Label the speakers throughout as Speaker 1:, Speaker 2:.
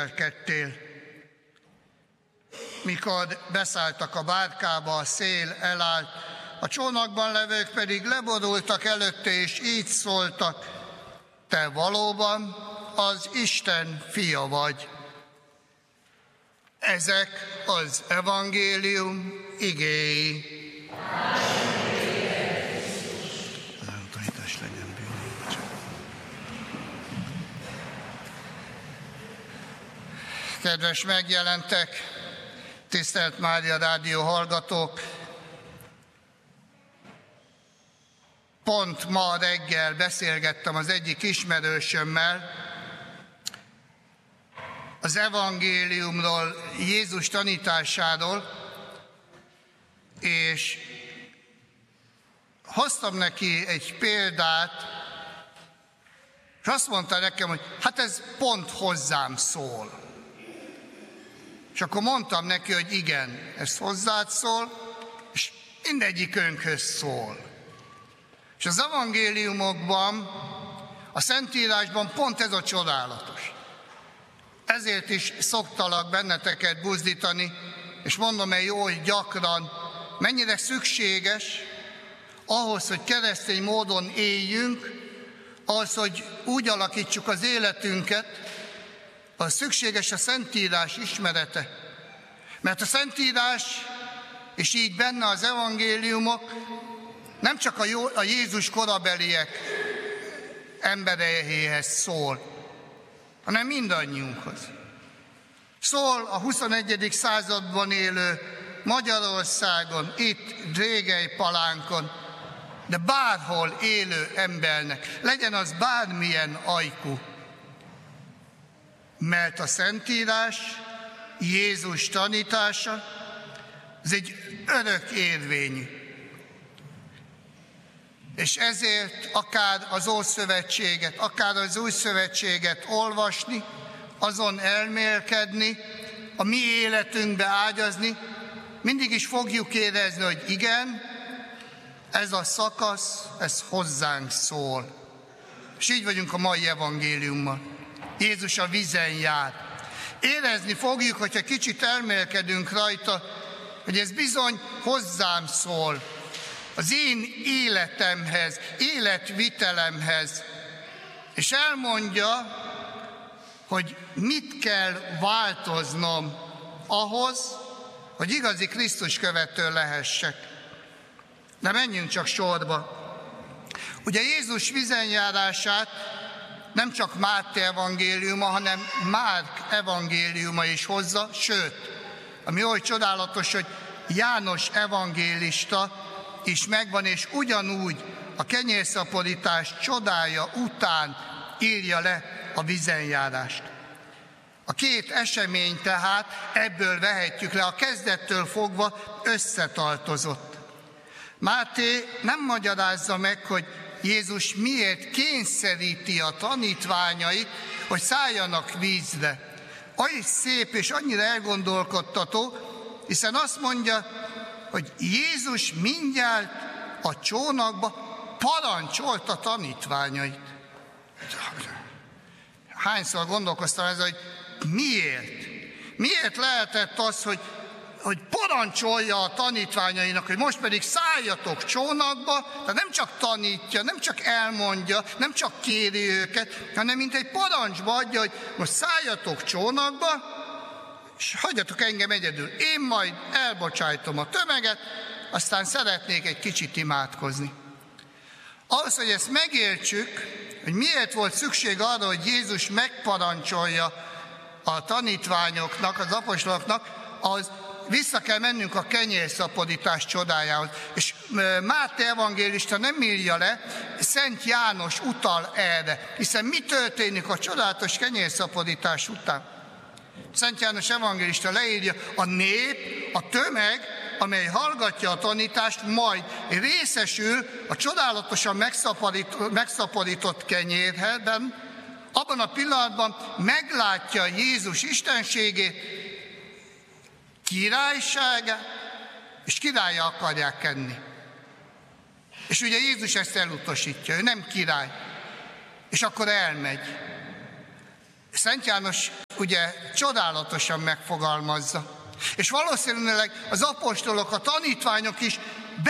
Speaker 1: Kettél. Mikor beszálltak a bárkába, a szél elállt, a csónakban levők pedig leborultak előtte, és így szóltak: te valóban az Isten fia vagy. Ezek az evangélium igéi. Kedves megjelentek, tisztelt Mária Rádió hallgatók! Pont ma reggel beszélgettem az egyik ismerősömmel az evangéliumról, Jézus tanításáról, és hoztam neki egy példát, és azt mondta nekem, hogy hát ez pont hozzám szól. És akkor mondtam neki, hogy igen, ez hozzád szól, és mindegyikünkhöz szól. És az evangéliumokban, a Szentírásban pont ez a csodálatos. Ezért is szoktalak benneteket buzdítani, és mondom el jó, hogy gyakran, mennyire szükséges ahhoz, hogy keresztény módon éljünk, ahhoz, hogy úgy alakítsuk az életünket, az szükséges a Szentírás ismerete. Mert a Szentírás, és így benne az evangéliumok, nem csak a Jézus korabeliek embereihez szól, hanem mindannyiunkhoz. Szól a 21. században élő Magyarországon, itt Drégelypalánkon, de bárhol élő embernek, legyen az bármilyen ajkú. Mert a Szentírás, Jézus tanítása, ez egy örök érvényű. És ezért akár az Ószövetséget, akár az Új Szövetséget olvasni, azon elmélkedni, a mi életünkbe ágyazni, mindig is fogjuk érezni, hogy igen, ez a szakasz, ez hozzánk szól. És így vagyunk a mai evangéliummal. Jézus a vízen jár. Érezni fogjuk, hogyha kicsit elmélkedünk rajta, hogy ez bizony hozzám szól, az én életemhez, életvitelemhez, és elmondja, hogy mit kell változnom ahhoz, hogy igazi Krisztus követő lehessek. De menjünk csak sorba. Ugye Jézus vízenjárását nem csak Máté evangéliuma, hanem Márk evangéliuma is hozza, sőt, ami oly csodálatos, hogy János evangélista is megvan, és ugyanúgy a kenyérszaporítás csodája után írja le a vízenjárást. A két esemény tehát, ebből vehetjük le, a kezdettől fogva összetartozott. Máté nem magyarázza meg, hogy Jézus miért kényszeríti a tanítványait, hogy szálljanak vízre. Olyan szép és annyira elgondolkodtató, hiszen azt mondja, hogy Jézus mindjárt a csónakba parancsolta tanítványait. Hányszor gondolkoztam ezzel, hogy miért? Miért lehetett az, hogy parancsolja a tanítványainak, hogy most pedig szálljatok csónakba, tehát nem csak tanítja, nem csak elmondja, nem csak kéri őket, hanem mint egy parancsba adja, hogy most szálljatok csónakba, és hagyjatok engem egyedül. Én majd elbocsájtom a tömeget, aztán szeretnék egy kicsit imádkozni. Ahhoz, hogy ezt megértsük, hogy miért volt szükség arra, hogy Jézus megparancsolja a tanítványoknak, az apostoloknak, az vissza kell mennünk a kenyérszaporítás csodájához. És Máté evangélista nem írja le, Szent János utal erre, hiszen mi történik a csodálatos kenyérszaporítás után? Szent János evangélista leírja, a nép, a tömeg, amely hallgatja a tanítást, majd részesül a csodálatosan megszaporított kenyérben, abban a pillanatban meglátja Jézus istenségét, királyságát, és királlyá akarják enni. És ugye Jézus ezt elutasítja, ő nem király. És akkor elmegy.
Speaker 2: Szent János ugye csodálatosan megfogalmazza. És valószínűleg az apostolok, a tanítványok is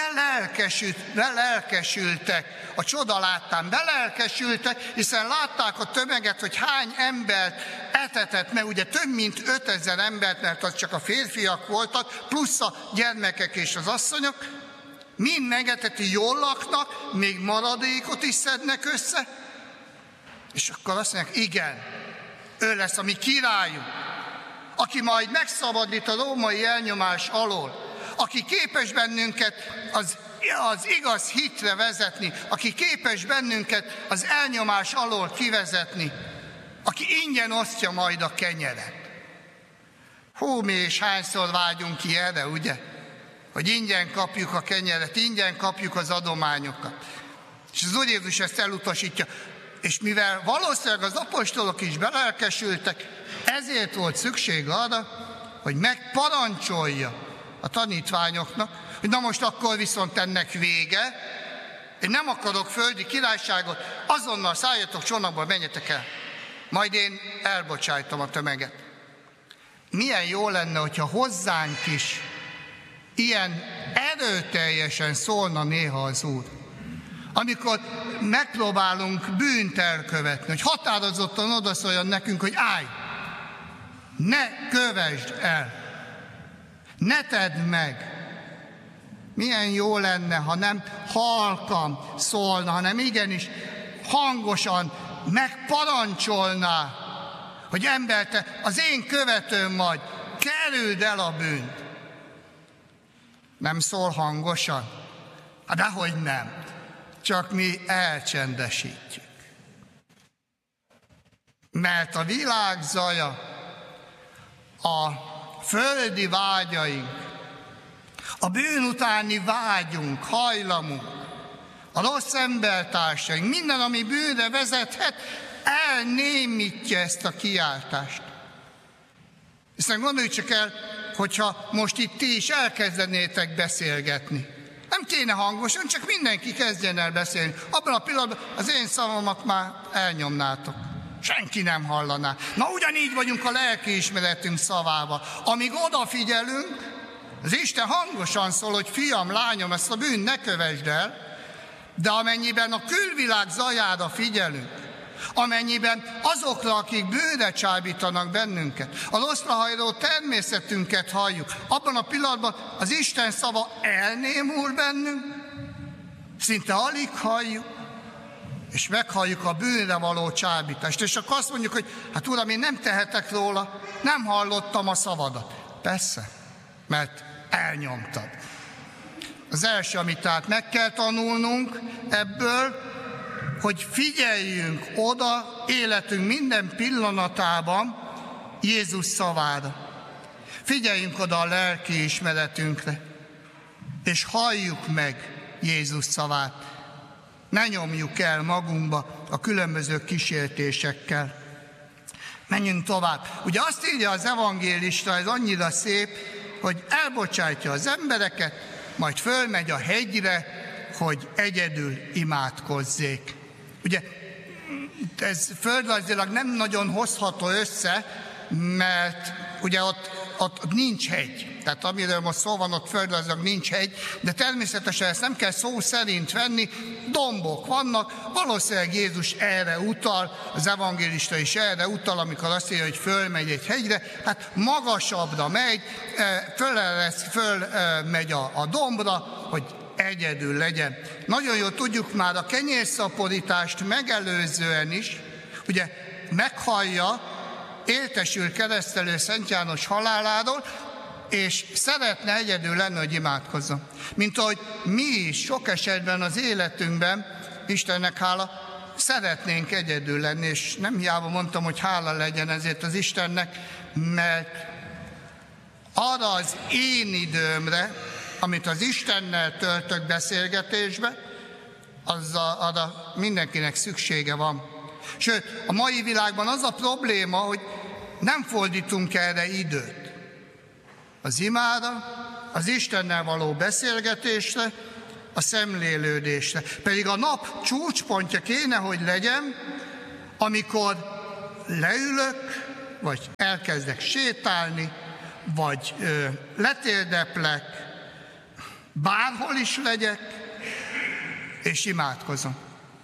Speaker 2: belelkesültek a csoda láttán, belelkesültek, hiszen látták a tömeget, hogy hány embert etetett meg, ugye több mint 5000 embert, mert az csak a férfiak voltak, plusz a gyermekek és az asszonyok, mind megeteti, jól laknak, még maradékot is szednek össze, és akkor azt mondják, igen, ő lesz a mi királyunk, aki majd megszabadít a római elnyomás alól, aki képes bennünket az igaz hitre vezetni, aki képes bennünket az elnyomás alól kivezetni, aki ingyen osztja majd a kenyeret. Hú, mi és hányszor vágyunk ki erre, ugye? Hogy ingyen kapjuk a kenyeret, ingyen kapjuk az adományokat. És az Úr Jézus ezt elutasítja. És mivel valószínűleg az apostolok is belelkesültek, ezért volt szükség arra, hogy megparancsolja a tanítványoknak, hogy na most akkor viszont ennek vége, én nem akarok földi királyságot, azonnal szálljatok csónakba, menjetek el. Majd én elbocsájtom a tömeget. Milyen jó lenne, hogyha hozzánk is ilyen erőteljesen szólna néha az Úr. Amikor megpróbálunk bűnt elkövetni, hogy határozottan odaszóljon nekünk, hogy állj, ne kövesd el, ne tedd meg. Milyen jó lenne, ha nem halkan szólna, hanem igenis hangosan megparancsolná, hogy ember, te az én követőm vagy, kerüld el a bűnt. Nem szól hangosan? Hát dehogy nem. Csak mi elcsendesítjük. Mert a világ zaja, a földi vágyaink, a bűn utáni vágyunk, hajlamunk, a rossz embertársaink, minden, ami bűnre vezethet, elnémítja ezt a kiáltást. Hiszen gondolj csak el, hogyha most itt ti is elkezdenétek beszélgetni. Nem kéne hangosan, csak mindenki kezdjen el beszélni. Abban a pillanatban az én szavamat már elnyomnátok. Senki nem hallaná. Na ugyanígy vagyunk a lelkiismeretünk szavával. Amíg odafigyelünk, az Isten hangosan szól, hogy fiam, lányom, ezt a bűnt ne kövesd el, de amennyiben a külvilág zajára figyelünk, amennyiben azokra, akik bűnre csábítanak bennünket, a rosszra hajló természetünket halljuk, abban a pillanatban az Isten szava elnémul bennünk, szinte alig halljuk, és meghalljuk a bűnre való csábítást. És akkor azt mondjuk, hogy hát Uram, én nem tehetek róla, nem hallottam a szavadat. Persze, mert elnyomtad. Az első, amit tehát meg kell tanulnunk ebből, hogy figyeljünk oda életünk minden pillanatában Jézus szavára. Figyeljünk oda a lelki ismeretünkre, és halljuk meg Jézus szavát. Ne nyomjuk el magunkba a különböző kísértésekkel. Menjünk tovább. Ugye azt írja az evangélista, ez annyira szép, hogy elbocsátja az embereket, majd fölmegy a hegyre, hogy egyedül imádkozzék. Ugye ez földrajzilag nem nagyon hozható össze, mert ugye ott nincs hegy. Tehát amiről most szó van, ott földrajzilag nincs hegy, de természetesen ezt nem kell szó szerint venni, dombok vannak, valószínűleg Jézus erre utal, az evangélista is erre utal, amikor azt írja, hogy fölmegy egy hegyre, hát magasabbra megy, fölmegy a dombra, hogy egyedül legyen. Nagyon jól tudjuk már a kenyérszaporítást megelőzően is, ugye meghallja, éltesül keresztelő Szent János haláláról, és szeretne egyedül lenni, hogy imádkozzon. Mint ahogy mi is sok esetben az életünkben, Istennek hála, szeretnénk egyedül lenni, és nem hiába mondtam, hogy hála legyen ezért az Istennek, mert arra az én időmre, amit az Istennel töltök beszélgetésbe, arra mindenkinek szüksége van. Sőt, a mai világban az a probléma, hogy nem fordítunk erre időt. Az imára, az Istennel való beszélgetésre, a szemlélődésre. Pedig a nap csúcspontja kéne, hogy legyen, amikor
Speaker 1: leülök, vagy elkezdek sétálni, vagy letérdeplek, bárhol is legyek, és imádkozom.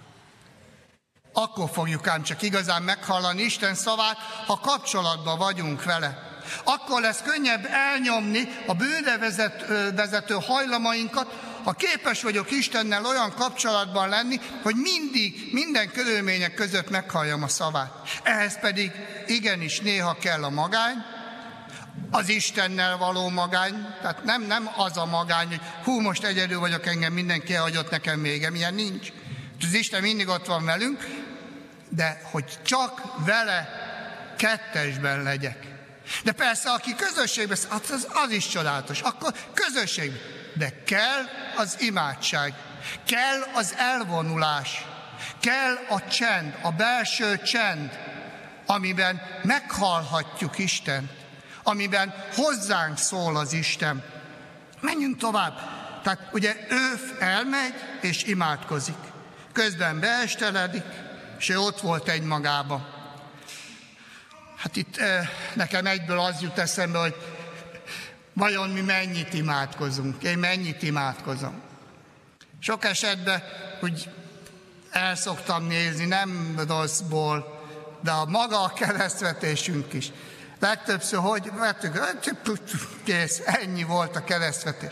Speaker 1: Akkor fogjuk ám csak igazán meghallani Isten szavát, ha kapcsolatban vagyunk vele. Akkor lesz könnyebb elnyomni a bűnre vezető hajlamainkat, ha képes vagyok Istennel olyan kapcsolatban lenni, hogy mindig, minden körülmények között meghalljam a szavát. Ehhez pedig igenis néha kell a magány, az Istennel való magány, tehát nem az a magány, hogy most egyedül vagyok, engem mindenki elhagyott, nekem még ilyen nincs. Az Isten mindig ott van velünk, de hogy csak vele kettesben legyek. De persze, aki közösségben, az is csodálatos, akkor közösségben. De kell az imádság, kell az elvonulás, kell a csend, a belső csend, amiben meghallhatjuk Istent, amiben hozzánk szól az Isten. Menjünk tovább. Tehát ugye ő elmegy és imádkozik. Közben beesteledik, és ő ott volt egymagában. Hát itt nekem egyből az jut eszembe, hogy vajon mi mennyit imádkozunk. Én mennyit imádkozom. Sok esetben úgy el szoktam nézni, nem rosszból, de maga a keresztvetésünk is. Legtöbbször, hogy vettük, kész, ennyi volt a keresztvetés.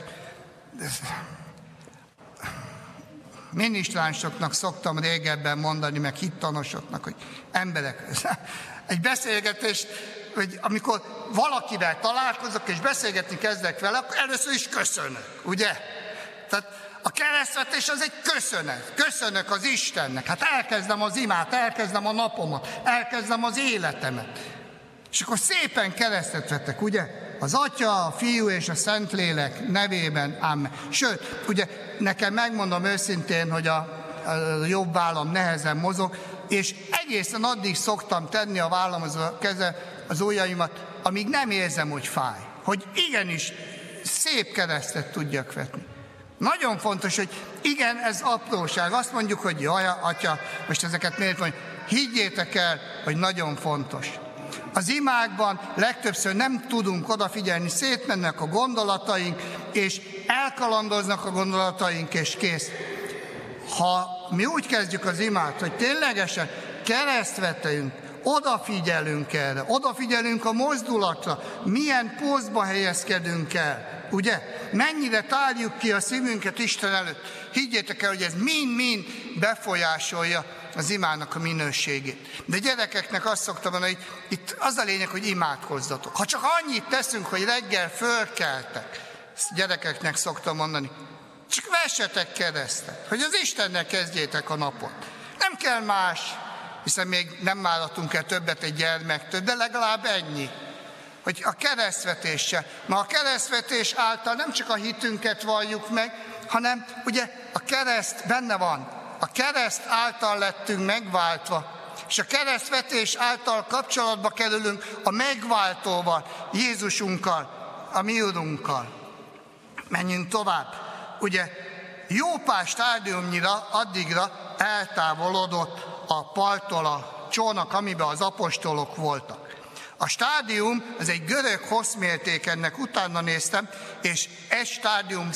Speaker 1: Minisztránsoknak szoktam régebben mondani, meg hittanosoknak, hogy emberek, egy beszélgetés, hogy amikor valakivel találkozok, és beszélgetni kezdek vele, akkor először is köszönök, ugye? Tehát a keresztvetés az egy köszönet. Köszönök az Istennek. Hát elkezdem az imát, elkezdem a napomat, elkezdem az életemet. És akkor szépen keresztet vettek, ugye? Az Atya, a Fiú és a Szentlélek nevében, amen. Sőt, ugye nekem megmondom őszintén, hogy a jobb vállam nehezen mozog, és egészen addig szoktam tenni a vállamhoz a az ujjaimat, amíg nem érzem, hogy fáj. Hogy igenis szép keresztet tudjak vetni. Nagyon fontos, hogy igen, ez apróság. Azt mondjuk, hogy jaj, Atya, most ezeket miért mondjuk? Higgyétek el, hogy nagyon fontos. Az imákban legtöbbször nem tudunk odafigyelni, szétmennek a gondolataink, és elkalandoznak a gondolataink, és kész. Ha mi úgy kezdjük az imát, hogy ténylegesen keresztvetünk, odafigyelünk erre, odafigyelünk a mozdulatra, milyen pózba helyezkedünk el, ugye? Mennyire tárjuk ki a szívünket Isten előtt. Higgyétek el, hogy ez mind-mind befolyásolja az imának a minőségét. De gyerekeknek azt szoktam mondani, hogy itt az a lényeg, hogy imádkozzatok. Ha csak annyit teszünk, hogy reggel fölkeltek, ezt gyerekeknek szoktam mondani, csak vessetek keresztet, hogy az Istennel kezdjétek a napot. Nem kell más, hiszen még nem vállatunk el többet egy gyermektől, de legalább ennyi, hogy a keresztvetése. Ma a keresztvetés által nem csak a hitünket valljuk meg, hanem ugye a kereszt benne van. A kereszt által lettünk megváltva, és a keresztvetés által kapcsolatba kerülünk a megváltóval, Jézusunkkal, a mi Urunkkal. Menjünk tovább. Ugye jó pár stádiumnyira addigra eltávolodott a parttól a csónak, amiben az apostolok voltak. A stádium, ez egy görög hosszmérték, ennek utána néztem, és egy stádium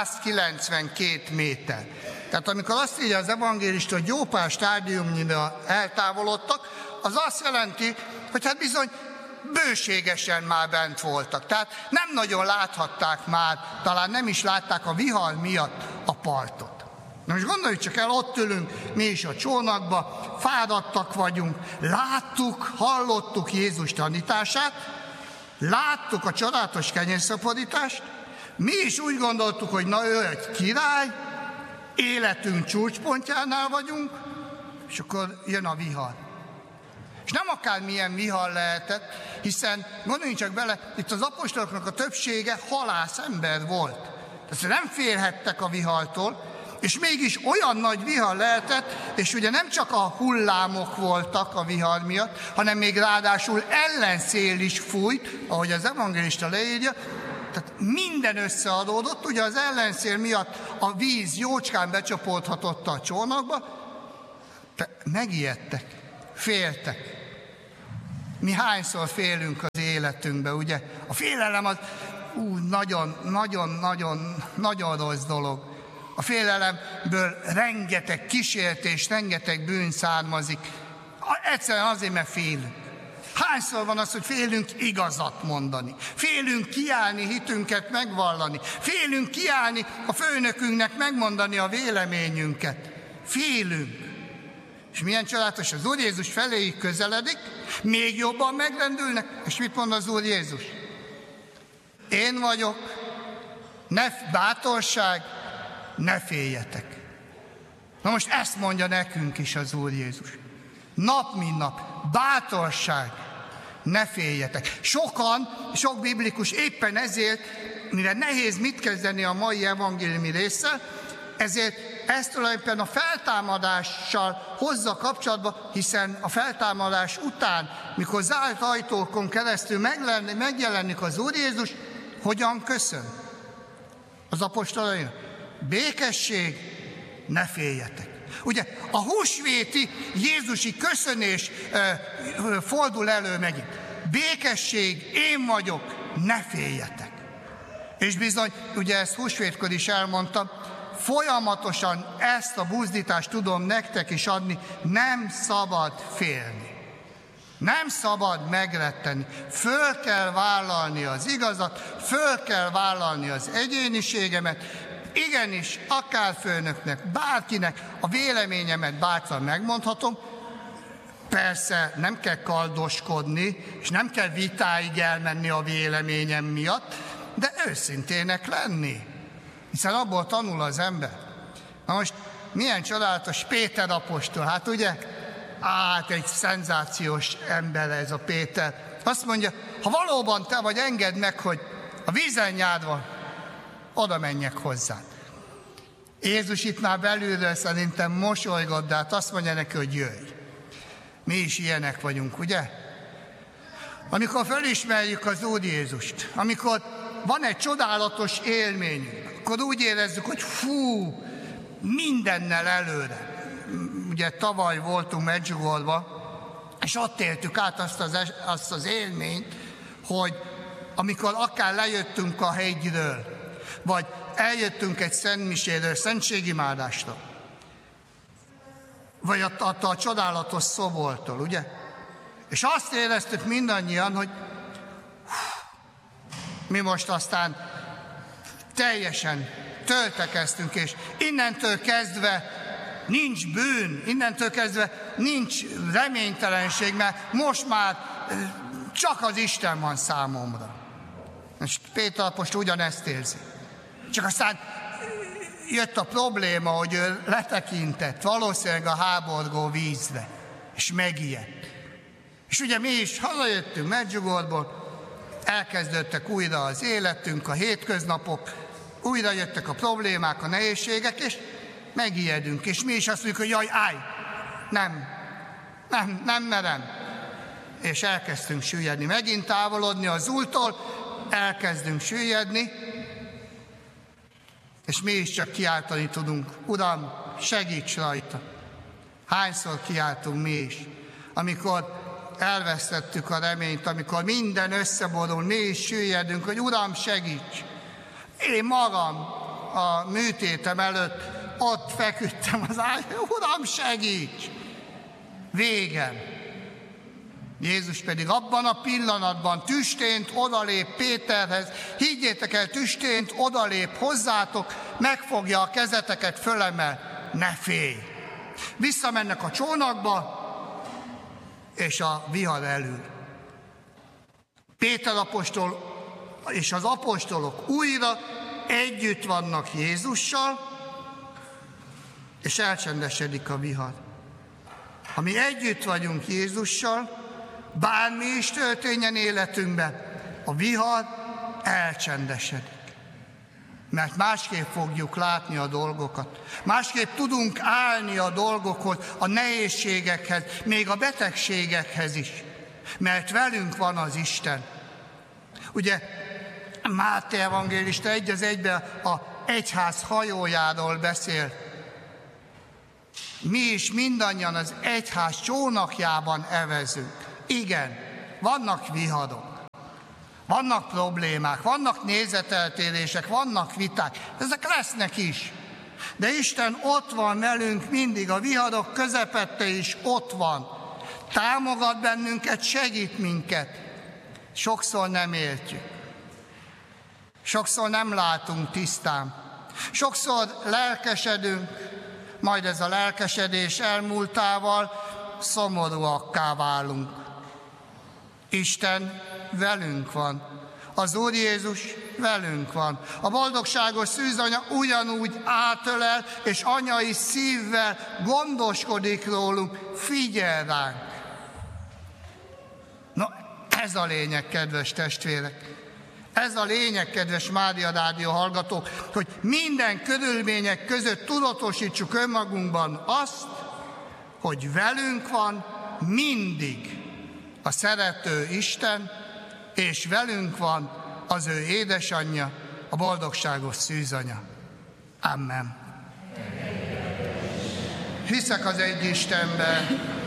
Speaker 1: 192 méter. Tehát amikor azt írja az evangélista, hogy jó pár stádiumnyira eltávolodtak, az azt jelenti, hogy hát bizony bőségesen már bent voltak. Tehát nem nagyon láthatták már, talán nem is látták a vihar miatt a partot. Na most gondoljuk csak el, ott ülünk mi is a csónakba, fáradtak vagyunk, láttuk, hallottuk Jézus tanítását, láttuk a csodálatos kenyérszaporítást, mi is úgy gondoltuk, hogy na ő egy király, életünk csúcspontjánál vagyunk, és akkor jön a vihar. És nem akármilyen vihar lehetett, hiszen gondoljunk csak bele, itt az apostoloknak a többsége halász ember volt. Tehát nem félhettek a vihartól, és mégis olyan nagy vihar lehetett, és ugye nem csak a hullámok voltak a vihar miatt, hanem még ráadásul ellenszél is fújt, ahogy az evangélista leírja, tehát minden összeadódott, ugye az ellenszél miatt a víz jócskán becsapódhatott a csónakba, megijedtek, féltek. Mi hányszor félünk az életünkbe, ugye? A félelem az nagyon rossz dolog. A félelemből rengeteg kísértés, rengeteg bűn származik. Egyszerűen azért, mert félünk. Hányszor van az, hogy félünk igazat mondani? Félünk kiállni, hitünket megvallani. Félünk kiállni a főnökünknek megmondani a véleményünket. Félünk. És milyen csodálatos, az Úr Jézus feléig közeledik, még jobban megrendülnek. És mit mond az Úr Jézus? Én vagyok, bátorság, ne féljetek. Na most ezt mondja nekünk is az Úr Jézus. Nap mint nap, bátorság, ne féljetek. Sok biblikus éppen ezért, mivel nehéz mit kezdeni a mai evangéliumi résszel, ezért ezt tulajdonképpen a feltámadással hozza kapcsolatba, hiszen a feltámadás után, mikor zárt ajtókon keresztül megjelenik az Úr Jézus, hogyan köszön? Az apostolainak: békesség, ne féljetek. Ugye a húsvéti Jézusi köszönés fordul elő megint. Békesség, én vagyok, ne féljetek. És bizony, ugye ezt húsvétkor is elmondtam, folyamatosan ezt a buzdítást tudom nektek is adni, nem szabad félni. Nem szabad megretteni. Föl kell vállalni az igazat, föl kell vállalni az egyéniségemet. Igenis, akár főnöknek, bárkinek a véleményemet bárcsak megmondhatom. Persze nem kell kardoskodni, és nem kell vitáig elmenni a véleményem miatt, de őszintének lenni. Hiszen abból tanul az ember. Na most milyen csodálatos Péter apostol, hát ugye? Egy szenzációs ember ez a Péter. Azt mondja, ha valóban te vagy, engedd meg, hogy a vízen járva oda menjek hozzá. Jézus itt már belülről szerintem mosolygott, de hát azt mondja neki, hogy jöjj. Mi is ilyenek vagyunk, ugye? Amikor felismerjük az Úr Jézust, amikor van egy csodálatos élményünk, akkor úgy érezzük, hogy mindennel előre. Ugye tavaly voltunk Medjugorjban, és ott éltük át azt az élményt, hogy amikor akár lejöttünk a hegyről, vagy eljöttünk egy szentmiséről, szentségimádásra, vagy a csodálatos szobortól, ugye? És azt éreztük mindannyian, hogy mi most aztán teljesen töltekeztünk, és innentől kezdve nincs bűn, innentől kezdve nincs reménytelenség, mert most már csak az Isten van számomra. És Péter apostol ugyanezt érzi. Csak aztán jött a probléma, hogy ő letekintett valószínűleg a háborgó vízre, és megijedt. És ugye mi is hazajöttünk Medjugorjból, elkezdődtek újra az életünk, a hétköznapok, újra jöttek a problémák, a nehézségek, és megijedünk. És mi is azt mondjuk, hogy jaj, állj, nem merem. És elkezdtünk süllyedni. Megint távolodni az Úrtól, elkezdünk süllyedni, és mi is csak kiáltani tudunk: Uram, segíts rajta! Hányszor kiáltunk mi is, amikor elvesztettük a reményt, amikor minden összeborul, mi is süllyedünk, hogy Uram, segíts! Én magam a műtétem előtt ott feküdtem az ágyban: Uram, segíts! Végem. Jézus pedig abban a pillanatban tüstént odalép Péterhez, higgyétek el, tüstént odalép hozzátok, megfogja a kezeteket, fölemel: ne félj! Visszamennek a csónakba, és a vihar elül. Péter apostol és az apostolok újra együtt vannak Jézussal, és elcsendesedik a vihar. Ha mi együtt vagyunk Jézussal, bármi is történjen életünkben, a vihar elcsendesedik. Mert másképp fogjuk látni a dolgokat. Másképp tudunk állni a dolgokhoz, a nehézségekhez, még a betegségekhez is. Mert velünk van az Isten. Ugye Máté evangélista egy az egyben a egyház hajójáról beszél. Mi is mindannyian az egyház csónakjában evezünk. Igen, vannak vihadok, vannak problémák, vannak nézeteltérések, vannak viták, ezek lesznek is. De Isten ott van velünk mindig, a vihadok közepette is ott van. Támogat bennünket, segít minket. Sokszor nem értjük. Sokszor nem látunk tisztán. Sokszor lelkesedünk, majd ez a lelkesedés elmúltával szomorúakká válunk. Isten velünk van. Az Úr Jézus velünk van. A boldogságos szűzanya ugyanúgy átölel, és anyai szívvel gondoskodik rólunk, figyel ránk. Na, ez a lényeg, kedves testvérek. Ez a lényeg, kedves Mária Rádió hallgatók, hogy minden körülmények között tudatosítsuk önmagunkban azt, hogy velünk van mindig a szerető Isten, és velünk van az ő édesanyja, a boldogságos szűzanya. Amen. Hiszek az egy Istenben,